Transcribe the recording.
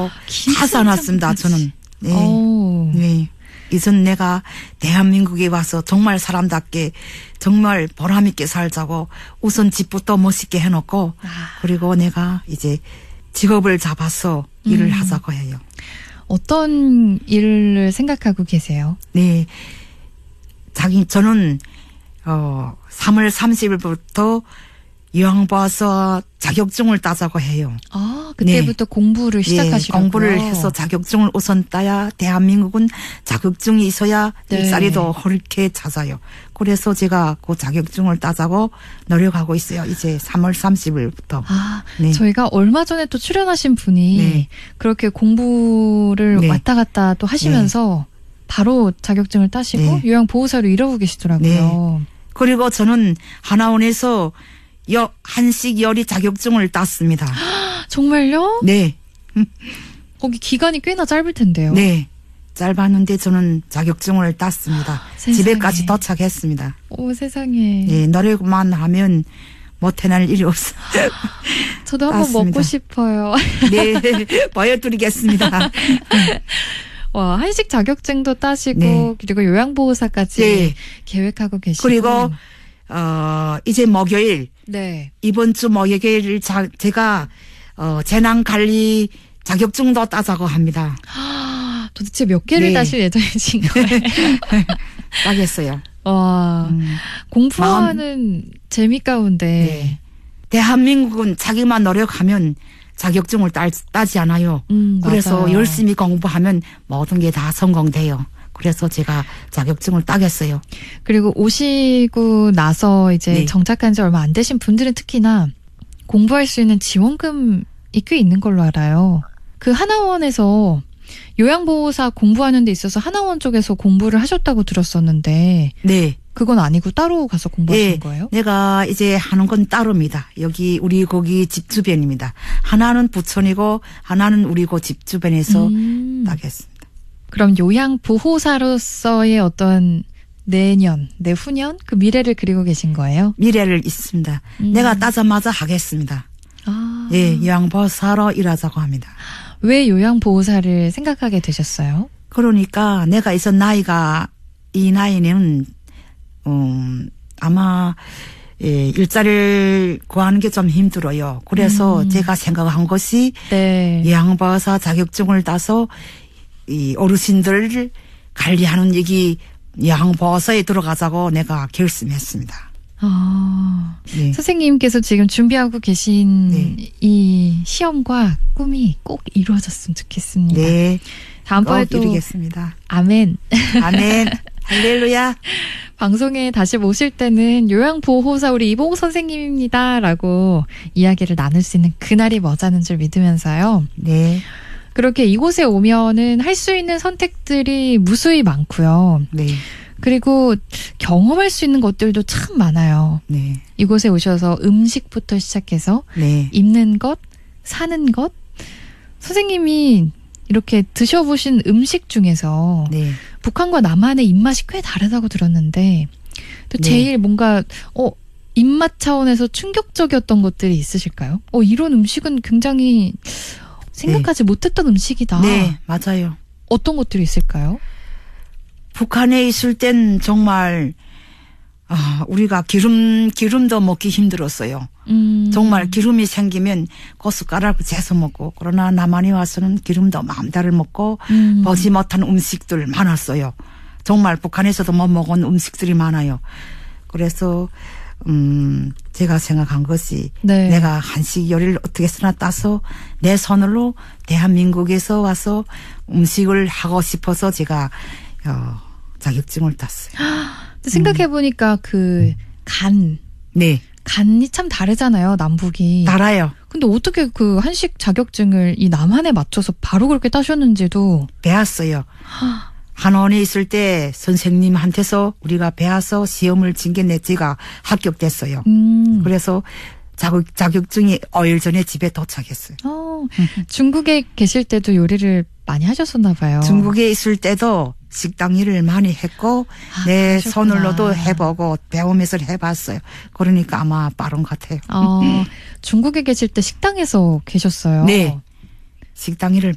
다 써놨습니다. 저는. 네. 네. 이전 내가 대한민국에 와서 정말 사람답게 정말 보람있게 살자고 우선 집부터 멋있게 해놓고 그리고 내가 이제 직업을 잡아서 일을 하자고 해요. 어떤 일을 생각하고 계세요? 네. 저는 3월 30일부터 유황보호사 자격증을 따자고 해요. 아, 그때부터 네. 공부를 시작하시려고요? 공부를 해서 자격증을 우선 따야 대한민국은 자격증이 있어야 네. 일자리도 그렇게 찾아요. 그래서 제가 그 자격증을 따자고 노력하고 있어요. 이제 3월 30일부터. 아, 네. 저희가 얼마 전에 또 출연하신 분이 네. 그렇게 공부를 네. 왔다 갔다 또 하시면서 네. 바로 자격증을 따시고 네. 요양보호사로 일하고 계시더라고요. 네. 그리고 저는 하나원에서 한식 요리 자격증을 땄습니다. 정말요? 네. 거기 기간이 꽤나 짧을 텐데요. 네. 짧았는데 저는 자격증을 땄습니다. 집에까지 도착했습니다. 오, 세상에. 네, 노력만 하면 못 해낼 일이 없어요. 저도 한번 땄습니다. 먹고 싶어요. 네, 보여드리겠습니다. 와, 한식 자격증도 따시고 네. 그리고 요양보호사까지 네. 계획하고 계시고 그리고 이제 목요일 네. 이번 주 목요일 제가 재난관리 자격증도 따자고 합니다. 도대체 몇 개를 네. 따실 예정이신 거예요? 따겠어요. 와, 공부하는 재미 가운데 네. 대한민국은 자기만 노력하면 자격증을 따지 않아요. 그래서 맞아요. 열심히 공부하면 모든 게 다 성공돼요. 그래서 제가 자격증을 따겠어요. 그리고 오시고 나서 이제 네. 정착한 지 얼마 안 되신 분들은 특히나 공부할 수 있는 지원금이 꽤 있는 걸로 알아요. 그 하나원에서 요양보호사 공부하는 데 있어서 하나원 쪽에서 공부를 하셨다고 들었었는데 네. 그건 아니고 따로 가서 공부하신 네. 거예요? 내가 이제 하는 건 따로입니다. 여기 우리 거기 집 주변입니다. 하나는 부천이고 하나는 우리 그 집 주변에서 따겠습니다. 그럼 요양보호사로서의 어떤 내후년 그 미래를 그리고 계신 거예요? 미래를 있습니다. 내가 따자마자 하겠습니다. 아. 예, 요양보호사로 일하자고 합니다. 왜 요양보호사를 생각하게 되셨어요? 그러니까 내가 이 나이는 아마 일자리를 구하는 게 좀 힘들어요. 그래서 제가 생각한 것이 네. 요양보호사 자격증을 따서 이 어르신들을 관리하는 여기 요양보호사에 들어가자고 내가 결심했습니다. 네. 선생님께서 지금 준비하고 계신 네. 이 시험과 꿈이 꼭 이루어졌으면 좋겠습니다. 네. 다음번에 또 이루겠습니다. 아멘. 아멘. 할렐루야. 방송에 다시 모실 때는 요양보호사 우리 이봉 선생님입니다라고 이야기를 나눌 수 있는 그날이 머지않은 줄 믿으면서요. 네. 그렇게 이곳에 오면은 할 수 있는 선택들이 무수히 많고요. 네. 그리고 경험할 수 있는 것들도 참 많아요. 네. 이곳에 오셔서 음식부터 시작해서 네. 입는 것, 사는 것. 선생님이 이렇게 드셔보신 음식 중에서 네. 북한과 남한의 입맛이 꽤 다르다고 들었는데 또 제일 네. 뭔가 입맛 차원에서 충격적이었던 것들이 있으실까요? 이런 음식은 굉장히 생각하지 네. 못했던 음식이다. 네, 맞아요. 어떤 것들이 있을까요? 북한에 있을 땐 정말 우리가 기름도 먹기 힘들었어요. 정말 기름이 생기면 고춧가락을 재서 먹고 그러나 남한에 와서는 기름도 마음대로 먹고 보지 못한 음식들 많았어요. 정말 북한에서도 못 먹은 음식들이 많아요. 그래서 제가 생각한 것이 네. 내가 한식 요리를 어떻게 쓰나 따서 내 손으로 대한민국에서 와서 음식을 하고 싶어서 제가 자격증을 땄어요. 생각해보니까 네. 간이 참 다르잖아요, 남북이. 달아요. 근데 어떻게 그 한식 자격증을 이 남한에 맞춰서 바로 그렇게 따셨는지도. 배웠어요. 한원에 있을 때 선생님한테서 우리가 배워서 시험을 친 게 제가 합격됐어요. 그래서 자격증이 5일 전에 집에 도착했어요. 중국에 계실 때도 요리를 많이 하셨었나 봐요. 중국에 있을 때도 식당 일을 많이 했고 내 그러셨구나. 손으로도 해보고 배우면서 해봤어요. 그러니까 아마 빠른 것 같아요. 중국에 계실 때 식당에서 계셨어요? 네. 식당 일을